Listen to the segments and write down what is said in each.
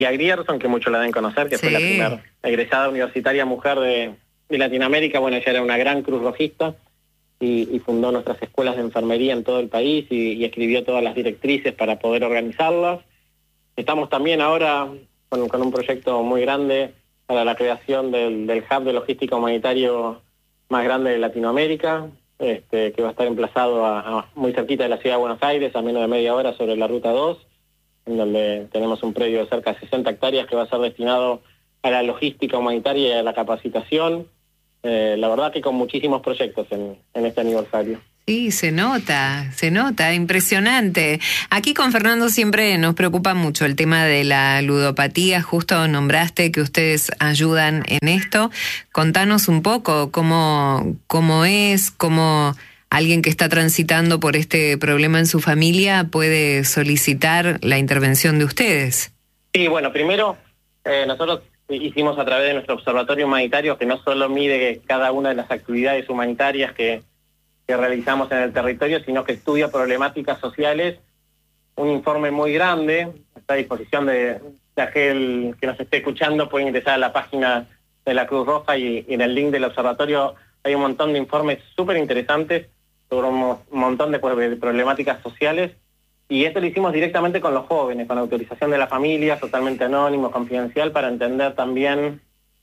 Sofía Grierson, que muchos la deben conocer, que fue la primera egresada universitaria mujer de Latinoamérica. Bueno, ella era una gran cruz rojista y fundó nuestras escuelas de enfermería en todo el país y escribió todas las directrices para poder organizarlas. Estamos también ahora con un proyecto muy grande para la creación del hub de logística humanitario más grande de Latinoamérica, que va a estar emplazado muy cerquita de la ciudad de Buenos Aires, a menos de media hora sobre la Ruta 2, en donde tenemos un predio de cerca de 60 hectáreas que va a ser destinado a la logística humanitaria y a la capacitación. La verdad que con muchísimos proyectos en este aniversario. Sí, se nota, impresionante. Aquí con Fernando siempre nos preocupa mucho el tema de la ludopatía. Justo nombraste que ustedes ayudan en esto. Contanos un poco cómo alguien que está transitando por este problema en su familia puede solicitar la intervención de ustedes. Sí, bueno, primero nosotros hicimos a través de nuestro observatorio humanitario, que no solo mide cada una de las actividades humanitarias que realizamos en el territorio, sino que estudia problemáticas sociales, un informe muy grande. Está a disposición de aquel que nos esté escuchando, puede ingresar a la página de la Cruz Roja y en el link del observatorio hay un montón de informes súper interesantes sobre un montón de problemáticas sociales, y esto lo hicimos directamente con los jóvenes, con autorización de la familia, totalmente anónimo, confidencial, para entender también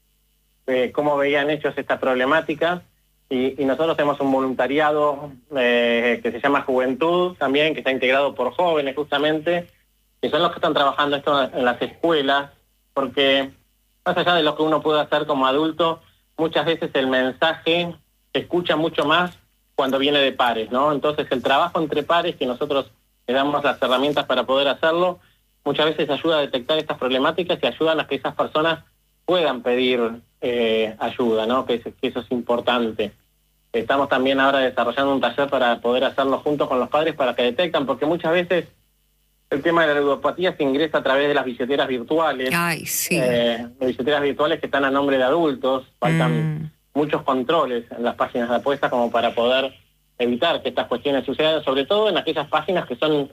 cómo veían ellos esta problemática. Y nosotros tenemos un voluntariado que se llama Juventud también, que está integrado por jóvenes justamente, que son los que están trabajando esto en las escuelas, porque más allá de lo que uno puede hacer como adulto, muchas veces el mensaje se escucha mucho más cuando viene de pares, ¿no? Entonces el trabajo entre pares, que nosotros le damos las herramientas para poder hacerlo, muchas veces ayuda a detectar estas problemáticas y ayudan a que esas personas puedan pedir ayuda, ¿no? Que eso es importante. Estamos también ahora desarrollando un taller para poder hacerlo juntos con los padres para que detectan, porque muchas veces el tema de la ludopatía se ingresa a través de las billeteras virtuales. Ay, sí. Billeteras virtuales que están a nombre de adultos. Faltan muchos controles en las páginas de apuestas como para poder evitar que estas cuestiones sucedan, sobre todo en aquellas páginas que son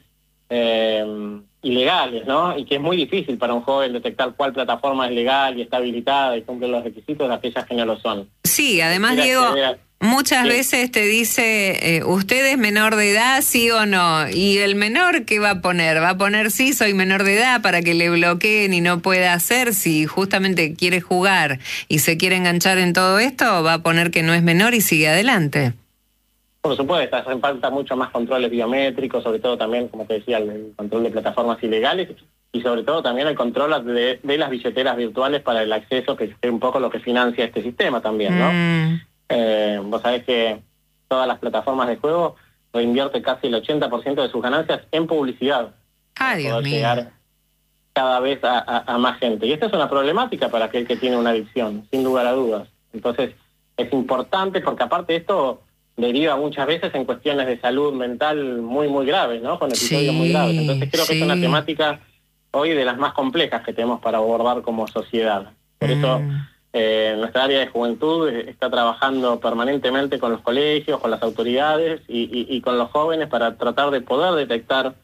ilegales, ¿no? Y que es muy difícil para un joven detectar cuál plataforma es legal y está habilitada y cumple los requisitos de aquellas que no lo son. Sí, además, Diego, muchas veces te dice, ¿usted es menor de edad, sí o no? Y el menor, ¿qué va a poner? Va a poner sí, soy menor de edad, para que le bloqueen y no pueda hacer. Si justamente quiere jugar y se quiere enganchar en todo esto, va a poner que no es menor y sigue adelante. Por supuesto, hacen falta mucho más controles biométricos, sobre todo también, como te decía, el control de plataformas ilegales y sobre todo también el control de las billeteras virtuales para el acceso, que es un poco lo que financia este sistema también, ¿no? Vos sabés que todas las plataformas de juego reinvierte casi el 80% de sus ganancias en publicidad. Dios mío. Poder llegar cada vez a más gente. Y esta es una problemática para aquel que tiene una adicción, sin lugar a dudas. Entonces, es importante porque aparte de esto deriva muchas veces en cuestiones de salud mental muy, muy graves, ¿no? Con episodios muy graves. Entonces creo que es una temática hoy de las más complejas que tenemos para abordar como sociedad. Por eso nuestra área de juventud está trabajando permanentemente con los colegios, con las autoridades y con los jóvenes para tratar de poder detectar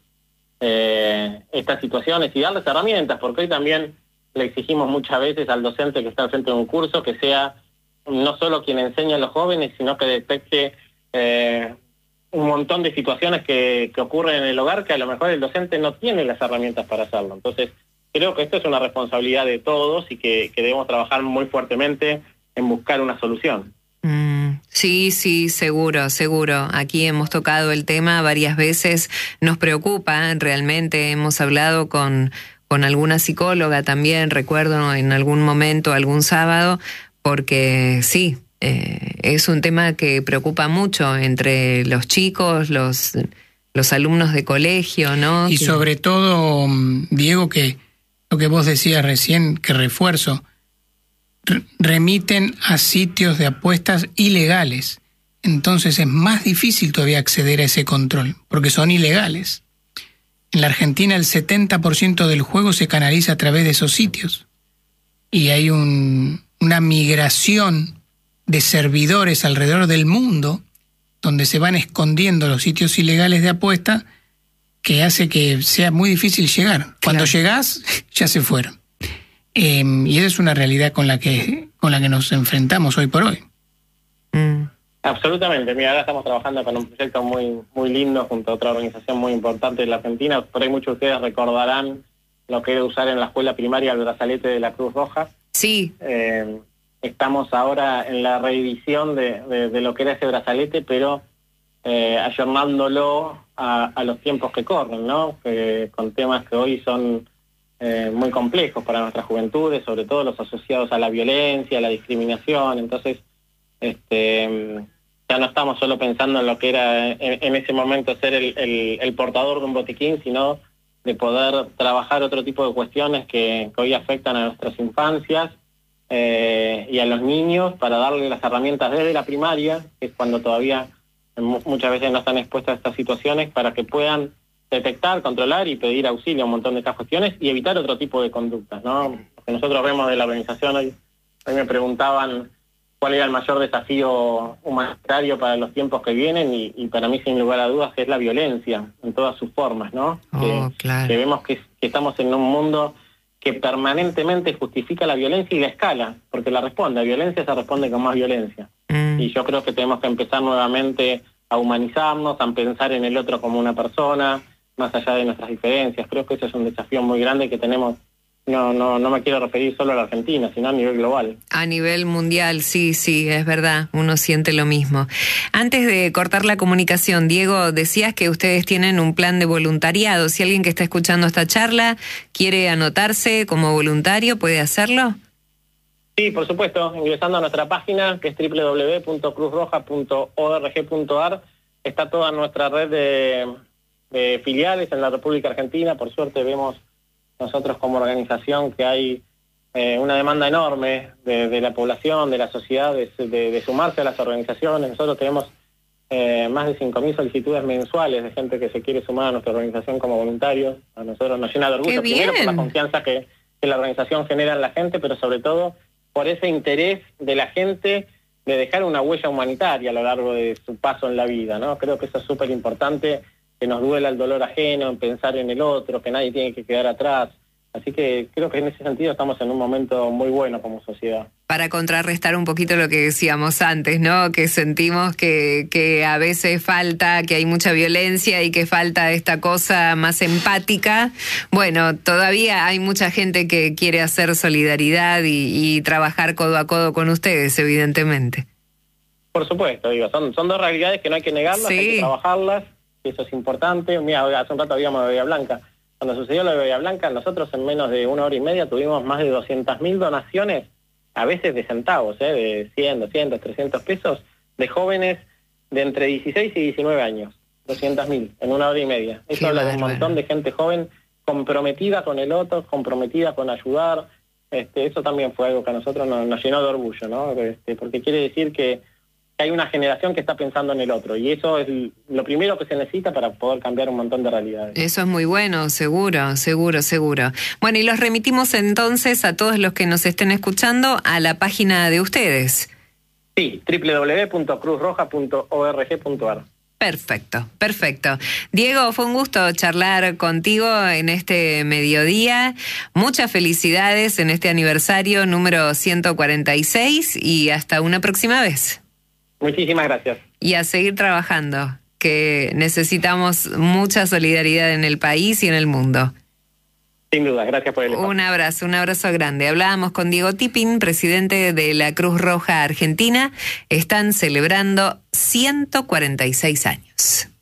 estas situaciones y darles herramientas, porque hoy también le exigimos muchas veces al docente que está al frente de un curso que sea no solo quien enseña a los jóvenes, sino que detecte un montón de situaciones que ocurren en el hogar que a lo mejor el docente no tiene las herramientas para hacerlo. Entonces, creo que esto es una responsabilidad de todos y que debemos trabajar muy fuertemente en buscar una solución. Sí, seguro. Aquí hemos tocado el tema varias veces, nos preocupa realmente, hemos hablado con alguna psicóloga también, recuerdo en algún momento, algún sábado, porque sí, es un tema que preocupa mucho entre los chicos, los alumnos de colegio, ¿no? Y sobre todo, Diego, que lo que vos decías recién, que refuerzo, remiten a sitios de apuestas ilegales. Entonces es más difícil todavía acceder a ese control, porque son ilegales. En la Argentina el 70% del juego se canaliza a través de esos sitios. Y hay una migración de servidores alrededor del mundo donde se van escondiendo los sitios ilegales de apuesta, que hace que sea muy difícil llegar. Cuando llegás, ya se fueron. Y esa es una realidad con la que nos enfrentamos hoy por hoy. Absolutamente. Mira, ahora estamos trabajando con un proyecto muy, muy lindo junto a otra organización muy importante de la Argentina. Por ahí muchos de ustedes recordarán lo que era usar en la escuela primaria el brazalete de la Cruz Roja. Sí. Estamos ahora en la reedición de lo que era ese brazalete, pero ayornándolo a los tiempos que corren, ¿no? Con temas que hoy son muy complejos para nuestras juventudes, sobre todo los asociados a la violencia, a la discriminación. Entonces, ya no estamos solo pensando en lo que era en ese momento ser el portador de un botiquín, sino de poder trabajar otro tipo de cuestiones que hoy afectan a nuestras infancias y a los niños, para darle las herramientas desde la primaria, que es cuando todavía muchas veces no están expuestas a estas situaciones, para que puedan detectar, controlar y pedir auxilio a un montón de estas cuestiones y evitar otro tipo de conductas, ¿no? Lo que nosotros vemos de la organización hoy me preguntaban cuál era el mayor desafío humanitario para los tiempos que vienen, y para mí, sin lugar a dudas, es la violencia en todas sus formas, ¿no? Claro. Que vemos que estamos en un mundo que permanentemente justifica la violencia y la escala, porque la violencia se responde con más violencia. Y yo creo que tenemos que empezar nuevamente a humanizarnos, a pensar en el otro como una persona, más allá de nuestras diferencias. Creo que ese es un desafío muy grande que tenemos. No me quiero referir solo a la Argentina, sino a nivel global. A nivel mundial, sí, es verdad, uno siente lo mismo. Antes de cortar la comunicación, Diego, decías que ustedes tienen un plan de voluntariado. Si alguien que está escuchando esta charla quiere anotarse como voluntario, ¿puede hacerlo? Sí, por supuesto, ingresando a nuestra página, que es www.cruzroja.org.ar, está toda nuestra red de filiales en la República Argentina. Por suerte vemos nosotros como organización que hay una demanda enorme de la población, de la sociedad, de sumarse a las organizaciones. Nosotros tenemos más de 5.000 solicitudes mensuales de gente que se quiere sumar a nuestra organización como voluntarios. A nosotros nos llena de orgullo, primero por la confianza que la organización genera en la gente, pero sobre todo por ese interés de la gente de dejar una huella humanitaria a lo largo de su paso en la vida, ¿no? Creo que eso es súper importante, que nos duela el dolor ajeno, en pensar en el otro, que nadie tiene que quedar atrás. Así que creo que en ese sentido estamos en un momento muy bueno como sociedad. Para contrarrestar un poquito lo que decíamos antes, ¿no? Que sentimos que a veces falta, que hay mucha violencia y que falta esta cosa más empática. Bueno, todavía hay mucha gente que quiere hacer solidaridad y trabajar codo a codo con ustedes, evidentemente. Por supuesto, digo, son dos realidades que no hay que negarlas, sí. Hay que trabajarlas, eso es importante. Mira, hace un rato habíamos de Bahía Blanca. Cuando sucedió lo de Bahía Blanca, nosotros en menos de 1 hora y media tuvimos más de 200.000 donaciones, a veces de centavos, de 100, 200, 300 pesos, de jóvenes de entre 16 y 19 años. 200.000 en 1 hora y media. Eso habla de un montón de gente joven comprometida con el otro, comprometida con ayudar. Eso también fue algo que a nosotros nos llenó de orgullo, ¿no? Porque quiere decir que hay una generación que está pensando en el otro, y eso es lo primero que se necesita para poder cambiar un montón de realidades. Eso es muy bueno, seguro. Bueno, y los remitimos entonces a todos los que nos estén escuchando a la página de ustedes. Sí, www.cruzroja.org.ar. Perfecto. Diego, fue un gusto charlar contigo en este mediodía. Muchas felicidades en este aniversario número 146 y hasta una próxima vez. Muchísimas gracias. Y a seguir trabajando, que necesitamos mucha solidaridad en el país y en el mundo. Sin duda, gracias por el espacio. Un abrazo grande. Hablábamos con Diego Tipping, presidente de la Cruz Roja Argentina. Están celebrando 146 años.